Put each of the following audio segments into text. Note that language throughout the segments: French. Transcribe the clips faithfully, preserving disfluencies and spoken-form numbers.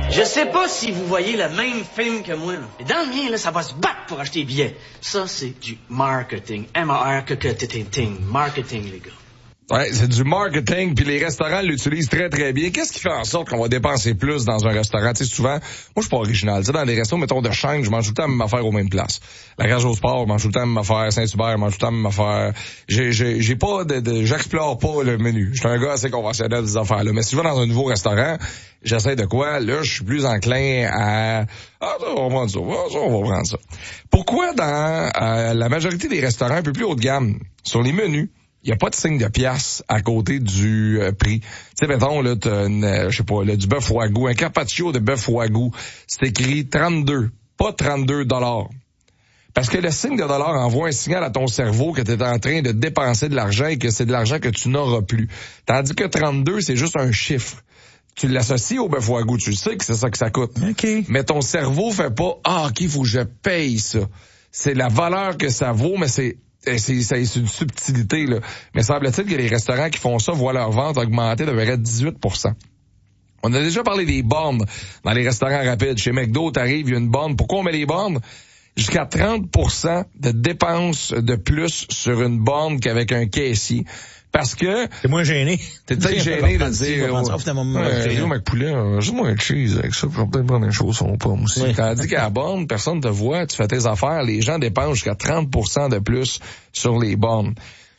Je sais pas si vous voyez le même film que moi, là. Mais dans le mien, là, ça va se battre pour acheter des billets. Ça, c'est du marketing. M A R K K T T T. Marketing, les gars. Ouais, c'est du marketing, puis les restaurants l'utilisent très, très bien. Qu'est-ce qui fait en sorte qu'on va dépenser plus dans un restaurant? Tu sais, souvent, moi, je suis pas original. Tu sais, dans des restos, mettons, de chaîne, je mange tout le temps la même affaire aux mêmes places. La Cage au Sport, je mange tout le temps la même affaire. Saint-Hubert, je mange tout le temps la même affaire. J'ai, j'ai, j'ai pas de, de j'explore pas le menu. Je suis un gars assez conventionnel des affaires-là. Mais si je vais dans un nouveau restaurant, j'essaie de quoi? Là, je suis plus enclin à, ah, ça, on va prendre ça, ça, on va prendre ça. Pourquoi dans euh, la majorité des restaurants un peu plus haut de gamme, sur les menus, il y a pas de signe de pièce à côté du euh, prix. Tu sais, mettons, là, t'as une, euh, je sais pas, là, du bœuf wagyu, un carpaccio de bœuf wagyu, c'est écrit trente-deux, pas trente-deux dollars. Parce que le signe de dollar envoie un signal à ton cerveau que tu es en train de dépenser de l'argent et que c'est de l'argent que tu n'auras plus. Tandis que trente-deux, c'est juste un chiffre. Tu l'associes au bœuf wagyu, tu sais que c'est ça que ça coûte. Okay. Mais ton cerveau fait pas, ah, ok, il faut que je paye ça. C'est la valeur que ça vaut, mais c'est C'est, c'est, c'est une subtilité, là. Mais semble-t-il que les restaurants qui font ça voient leur vente augmenter de près de dix-huit pour cent. On a déjà parlé des bornes dans les restaurants rapides. Chez McDo, t'arrives, il y a une borne. Pourquoi on met les bornes? Jusqu'à trente pour cent de dépenses de plus sur une borne qu'avec un caissier. Parce que... T'es moins gêné. T'es peut-être gêné de dire... Ouais, McPoulet, juste moins de cheese avec ça, pour peut-être prendre une chose aux pommes aussi. Oui. Tandis qu'à la borne, personne te voit, tu fais tes affaires, les gens dépensent jusqu'à trente pour cent de plus sur les bornes.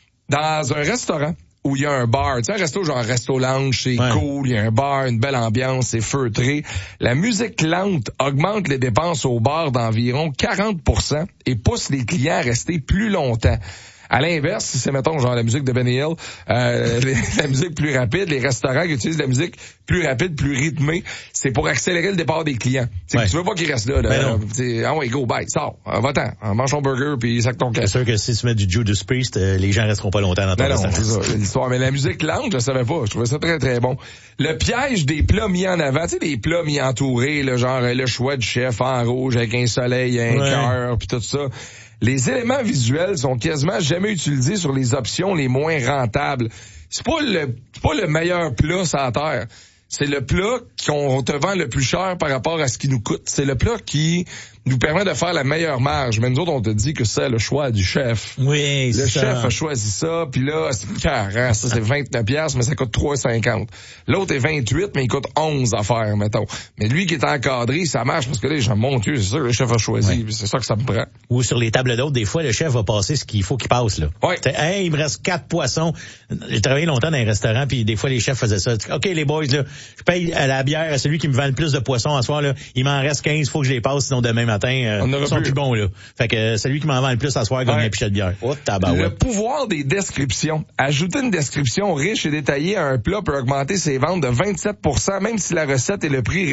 Dans un restaurant où il y a un bar, tu sais, un resto genre un resto lounge, c'est ouais. cool, il y a un bar, une belle ambiance, c'est feutré. La musique lente augmente les dépenses au bar d'environ quarante pour cent et pousse les clients à rester plus longtemps. À l'inverse, si c'est, mettons, genre la musique de Benny Hill, euh, les, la musique plus rapide, les restaurants qui utilisent la musique plus rapide, plus rythmée, c'est pour accélérer le départ des clients. Ouais. Tu veux pas qu'ils restent là. là ben euh, ah ouais, go, bye, sors, euh, va-t'en, mange ton burger, puis sac ton café. C'est sûr que si tu mets du Judas Priest, euh, les gens resteront pas longtemps dans ton ben restaurant. Non, c'est ça, l'histoire. Mais la musique lente, je savais pas. Je trouvais ça très, très bon. Le piège des plats mis en avant, tu sais, des plats mis entourés, là, genre le choix du chef en rouge avec un soleil, un ouais. cœur, puis tout ça. Les éléments visuels sont quasiment jamais utilisés sur les options les moins rentables. C'est pas le, c'est pas le meilleur plat sur la terre. C'est le plat qu'on te vend le plus cher par rapport à ce qui nous coûte. C'est le plat qui nous permet de faire la meilleure marge. Mais nous autres, on te dit que c'est le choix du chef. Oui, Le ça. chef a choisi ça, puis là, c'est carré, ça c'est vingt-neuf piastres, mais ça coûte trois cinquante. L'autre est vingt-huit, mais il coûte onze à faire, mettons. Mais lui qui est encadré, ça marche parce que là, les gens, mon Dieu, c'est ça que le chef a choisi, oui. C'est ça que ça me prend. Ou sur les tables d'hôtes, des fois, le chef va passer ce qu'il faut qu'il passe, là. Oui. Hey, il me reste quatre poissons. J'ai travaillé longtemps dans un restaurant, puis des fois, les chefs faisaient ça. OK, les boys, là, je paye à la bière à celui qui me vend le plus de poissons à soir, là. Il m'en reste quinze, faut que je les passe, sinon demain matin, euh, ils sont plus. plus bons, là. Fait que euh, celui qui m'en vend le plus à soir gagne ouais. un pichet de bière. Oh, tabarouette. Le pouvoir des descriptions. Ajouter une description riche et détaillée à un plat peut augmenter ses ventes de vingt-sept pour cent, même si la recette et le prix